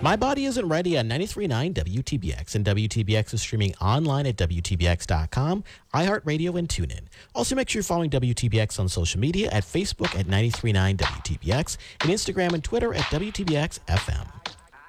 My Body Isn't Ready on 93.9 WTBX, and WTBX is streaming online at WTBX.com, iHeartRadio, and TuneIn. Also, make sure you're following WTBX on social media at Facebook at 93.9 WTBX and Instagram and Twitter at WTBX FM.